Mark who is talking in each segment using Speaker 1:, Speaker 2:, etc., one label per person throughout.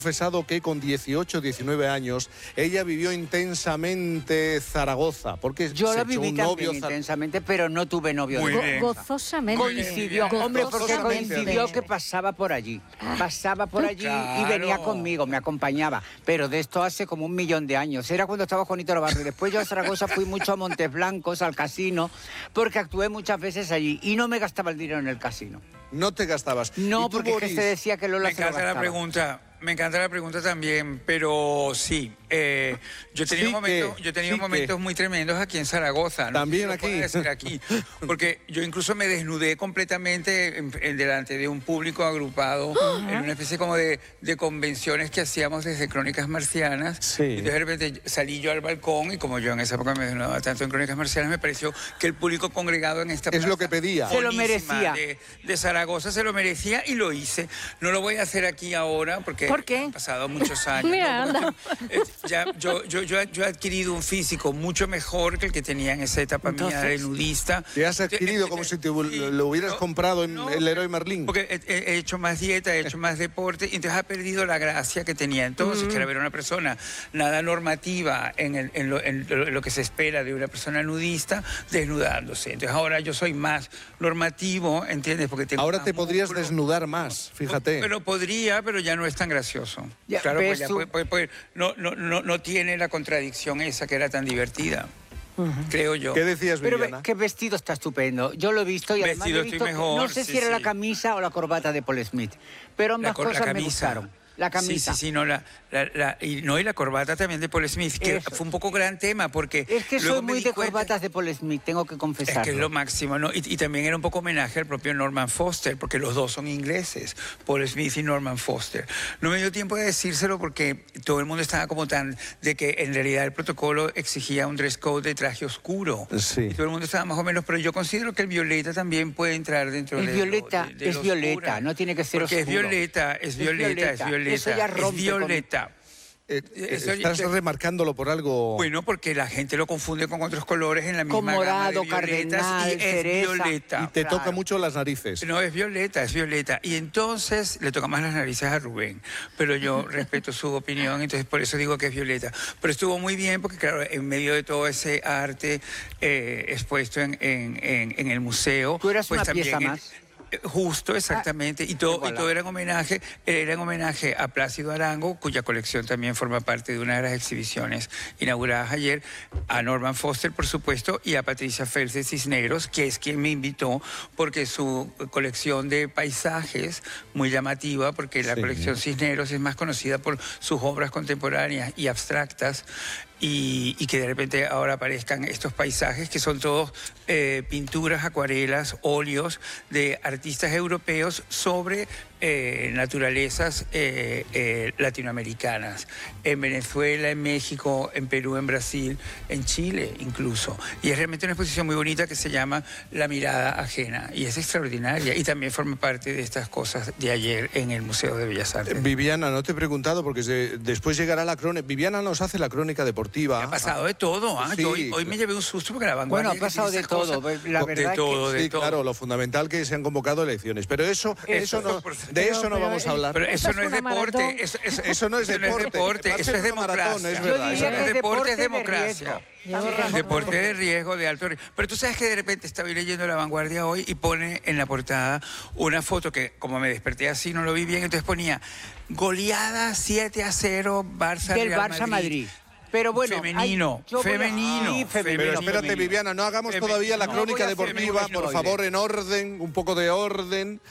Speaker 1: confesado que con 18, 19 años ella vivió intensamente Zaragoza, porque
Speaker 2: yo
Speaker 1: se
Speaker 2: lo
Speaker 1: echó
Speaker 2: viví
Speaker 1: un
Speaker 2: también
Speaker 1: novio
Speaker 2: intensamente, pero no tuve novio.
Speaker 3: Muy bien.
Speaker 4: Gozosamente.
Speaker 2: Coincidió, hombre, porque
Speaker 4: Gozosamente.
Speaker 2: coincidió que pasaba por allí. Pasaba por allí y venía conmigo, me acompañaba. Pero de esto hace como 1.000.000 de años. Era cuando estaba Juanito Navarro. Después yo a Zaragoza fui mucho a Montes Blancos, al casino, porque actué muchas veces allí y no me gastaba el dinero en el casino.
Speaker 1: No te gastabas.
Speaker 2: No,
Speaker 1: ¿Y tú,
Speaker 2: porque es que
Speaker 1: Boris?
Speaker 2: se decía que Lola
Speaker 3: Me
Speaker 2: se lo
Speaker 3: encanta la
Speaker 2: gastaba.
Speaker 3: pregunta. Me encanta la pregunta también, pero sí, yo he tenido momentos muy tremendos aquí en Zaragoza.
Speaker 1: También
Speaker 3: No sé si lo
Speaker 1: aquí.
Speaker 3: puedo decir aquí, porque yo incluso me desnudé completamente delante de un público agrupado en una especie como de convenciones que hacíamos desde Crónicas Marcianas.
Speaker 1: Sí.
Speaker 3: Y de repente salí yo al balcón y como yo en esa época me desnudaba tanto en Crónicas Marcianas, me pareció que el público congregado en esta
Speaker 1: Es lo
Speaker 3: plaza
Speaker 1: que pedía.
Speaker 2: Se lo
Speaker 3: buenísima
Speaker 2: merecía.
Speaker 3: de Zaragoza se lo merecía y lo hice. No lo voy a hacer aquí ahora porque
Speaker 4: ¿Por qué?
Speaker 3: han pasado muchos años.
Speaker 4: Mira,
Speaker 3: ¿no?
Speaker 4: anda.
Speaker 3: Yo he adquirido un físico mucho mejor que el que tenía en esa etapa mía de nudista.
Speaker 1: Te has adquirido como si lo hubieras comprado en el Leroy Merlin.
Speaker 3: Porque he hecho más dieta, he hecho más deporte, y entonces ha perdido la gracia que tenía entonces, que era ver a una persona nada normativa en lo que se espera de una persona nudista desnudándose. Entonces ahora yo soy más normativo, ¿entiendes? Porque tengo
Speaker 1: Ahora
Speaker 3: más
Speaker 1: te podrías
Speaker 3: músculo.
Speaker 1: desnudar más, fíjate.
Speaker 3: Pero podría, pero ya no es tan gracioso.
Speaker 2: Ya,
Speaker 3: Claro,
Speaker 2: ¿ves
Speaker 3: pues,
Speaker 2: tú?
Speaker 3: no tiene la contradicción esa que era tan divertida, creo yo.
Speaker 1: ¿Qué decías,
Speaker 2: Pero
Speaker 1: Viviana?
Speaker 2: qué vestido está estupendo. Yo lo he visto y además
Speaker 3: Vestido
Speaker 2: he visto
Speaker 3: estoy mejor,
Speaker 2: no sé
Speaker 3: sí,
Speaker 2: si era la
Speaker 3: sí.
Speaker 2: camisa o la corbata de Paul Smith, pero ambas cosas me gustaron. La camisa.
Speaker 3: Sí, no, y la corbata también de Paul Smith, que
Speaker 2: Eso.
Speaker 3: fue un poco gran tema, porque
Speaker 2: Es que
Speaker 3: luego
Speaker 2: soy
Speaker 3: me
Speaker 2: muy
Speaker 3: di
Speaker 2: de
Speaker 3: cuenta-
Speaker 2: corbatas de Paul Smith, tengo que
Speaker 3: Es
Speaker 2: confesarlo.
Speaker 3: que es lo máximo, ¿no? Y también era un poco homenaje al propio Norman Foster, porque los dos son ingleses, Paul Smith y Norman Foster. No me dio tiempo de decírselo porque todo el mundo estaba como tan de que en realidad el protocolo exigía un dress code de traje oscuro.
Speaker 1: Sí.
Speaker 3: Y todo el mundo estaba más o menos, pero yo considero que el violeta también puede entrar dentro
Speaker 2: El
Speaker 3: de
Speaker 2: violeta
Speaker 3: lo- de
Speaker 2: es
Speaker 3: lo
Speaker 2: violeta,
Speaker 3: oscuro.
Speaker 2: no tiene que ser
Speaker 3: Porque
Speaker 2: oscuro.
Speaker 3: es violeta.
Speaker 2: Eso ya rompe
Speaker 3: Es violeta.
Speaker 1: Estás
Speaker 3: Eso-
Speaker 1: remarcándolo por algo.
Speaker 3: Bueno, porque la gente lo confunde con otros colores en la misma
Speaker 2: Con
Speaker 3: gama
Speaker 2: morado,
Speaker 3: de violetas
Speaker 2: cardenal,
Speaker 3: y es
Speaker 2: cereza.
Speaker 3: violeta.
Speaker 1: Y te
Speaker 2: Claro.
Speaker 1: toca mucho las narices.
Speaker 3: No, es violeta, es violeta. Y entonces le toca más las narices a Rubén. Pero yo respeto su opinión, entonces por eso digo que es violeta. Pero estuvo muy bien porque, claro, en medio de todo ese arte expuesto en el museo...
Speaker 2: Tú eras
Speaker 3: pues
Speaker 2: una
Speaker 3: también
Speaker 2: pieza más.
Speaker 3: Justo, exactamente. Y todo
Speaker 2: voilà.
Speaker 3: era en homenaje a Plácido Arango, cuya colección también forma parte de una de las exhibiciones inauguradas ayer, a Norman Foster, por supuesto, y a Patricia Fels de Cisneros, que es quien me invitó, porque su colección de paisajes, muy llamativa, porque la
Speaker 1: Sí.
Speaker 3: colección Cisneros es más conocida por sus obras contemporáneas y abstractas, y que de repente ahora aparezcan estos paisajes que son todos pinturas, acuarelas, óleos de artistas europeos sobre naturalezas latinoamericanas, en Venezuela, en México, en Perú, en Brasil, en Chile incluso. Y es realmente una exposición muy bonita que se llama La mirada ajena, y es extraordinaria, y también forma parte de estas cosas de ayer en el Museo de Bellas Artes.
Speaker 1: Viviana, no te he preguntado porque después llegará la crónica. Viviana nos hace la crónica deportiva.
Speaker 3: Ha pasado de todo, ¿ah?
Speaker 1: Sí.
Speaker 3: Yo hoy me llevé un susto porque la vanguardia...
Speaker 2: Bueno, ha pasado
Speaker 3: que tiene
Speaker 2: de
Speaker 3: esas
Speaker 2: todo,
Speaker 3: cosas-
Speaker 2: la verdad
Speaker 3: de todo,
Speaker 2: que...
Speaker 3: de
Speaker 1: Sí,
Speaker 3: todo.
Speaker 1: claro, lo fundamental que se han convocado elecciones. Pero de eso no vamos a hablar.
Speaker 3: Pero eso
Speaker 4: es
Speaker 3: no es
Speaker 4: una
Speaker 3: deporte,
Speaker 4: maratón.
Speaker 1: Eso no es deporte.
Speaker 3: eso es
Speaker 1: Parece una maratón,
Speaker 3: democracia.
Speaker 1: es
Speaker 2: Yo
Speaker 1: verdad.
Speaker 2: diría
Speaker 3: Eso
Speaker 2: que
Speaker 3: no
Speaker 2: es
Speaker 3: es deporte, es
Speaker 2: de
Speaker 3: democracia.
Speaker 2: riesgo.
Speaker 3: Deporte de riesgo, de alto riesgo. Pero tú sabes que de repente estaba leyendo La Vanguardia hoy y pone en la portada una foto que, como me desperté así, no lo vi bien, entonces ponía goleada 7-0 Barça
Speaker 2: Del
Speaker 3: Real
Speaker 2: Barça Madrid. Pero bueno,
Speaker 3: Femenino,
Speaker 2: yo voy a-
Speaker 3: femenino,
Speaker 2: Sí,
Speaker 1: Pero
Speaker 3: femenino.
Speaker 1: espérate, Viviana, no hagamos
Speaker 3: Femenino.
Speaker 1: todavía la
Speaker 3: No
Speaker 1: crónica
Speaker 2: voy a hacer
Speaker 1: deportiva,
Speaker 2: ningún
Speaker 1: por
Speaker 2: spoiler.
Speaker 1: favor, en orden, un poco de orden,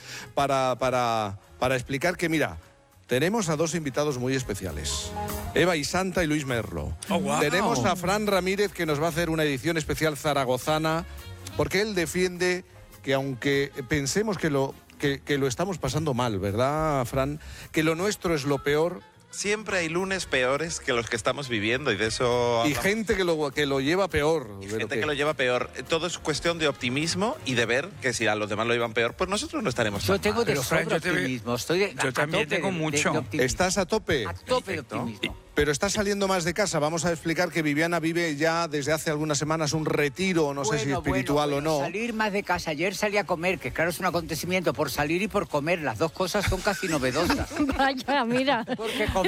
Speaker 1: para explicar que, mira, tenemos a dos invitados muy especiales. Eva y Santa y Luis Merlo.
Speaker 3: Oh, wow.
Speaker 1: Tenemos a Fran Ramírez, que nos va a hacer una edición especial zaragozana, porque él defiende que aunque pensemos que lo estamos pasando mal, ¿verdad, Fran? Que lo nuestro es lo peor.
Speaker 5: Siempre hay lunes peores que los que estamos viviendo y de eso...
Speaker 1: Y
Speaker 5: hablamos.
Speaker 1: gente que lo lleva peor.
Speaker 5: Y
Speaker 1: de
Speaker 5: gente que lo lleva peor. Todo es cuestión de optimismo y de ver que si a los demás lo llevan peor, pues nosotros no estaremos
Speaker 2: Yo
Speaker 5: tan
Speaker 2: tengo
Speaker 5: mal.
Speaker 2: de
Speaker 3: Pero, Fran,
Speaker 2: sobra
Speaker 3: yo te veo-
Speaker 2: optimismo. Estoy
Speaker 3: yo también tengo mucho.
Speaker 2: optimismo.
Speaker 1: ¿Estás a tope?
Speaker 2: A tope de
Speaker 5: Perfecto.
Speaker 2: optimismo.
Speaker 1: Pero estás saliendo más de casa. Vamos a explicar que Viviana vive ya desde hace algunas semanas un retiro, no sé si espiritual o no.
Speaker 2: Salir más de casa. Ayer salí a comer, que claro es un acontecimiento por salir y por comer. Las dos cosas son casi novedosas.
Speaker 4: Vaya, mira.
Speaker 2: Porque comer